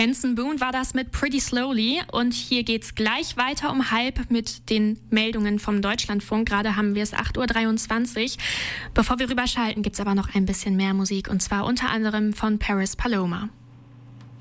Benson Boone war das mit Pretty Slowly und hier geht's gleich weiter um 12:30 mit den Meldungen vom Deutschlandfunk. Gerade haben wir es 8:23 Uhr. Bevor wir rüberschalten, gibt's aber noch ein bisschen mehr Musik und zwar unter anderem von Paris Paloma.